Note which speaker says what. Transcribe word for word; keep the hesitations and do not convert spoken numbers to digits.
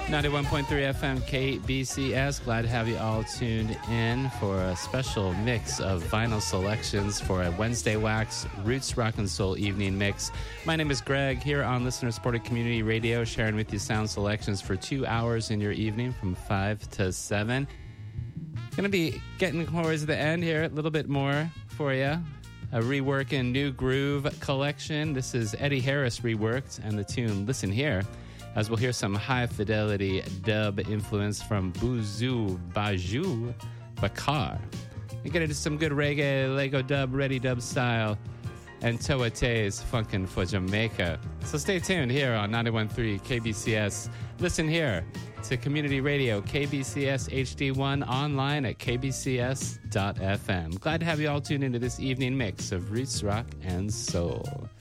Speaker 1: ninety-one point three F M K B C S. Glad to have you all tuned in for a special mix of vinyl selections for a Wednesday Wax Roots Rock and Soul evening mix. My name is Greg, here on listener-supported community radio, sharing with you sound selections for two hours in your evening from five to seven. Going to be getting towards the end here, a little bit more for you. A rework in New Groove collection. This is Eddie Harris reworked, and the tune Listen Here, as we'll hear some high-fidelity dub influence from Boozoo Baju Bakar. We get into some good reggae, Lego dub, ready dub style, and Toa Tay's Funkin' for Jamaica. So stay tuned here on ninety-one point three K B C S. Listen here to Community Radio, K B C S H D one, online at k b c s dot f m. Glad to have you all tuned into this evening mix of Roots Rock and Soul.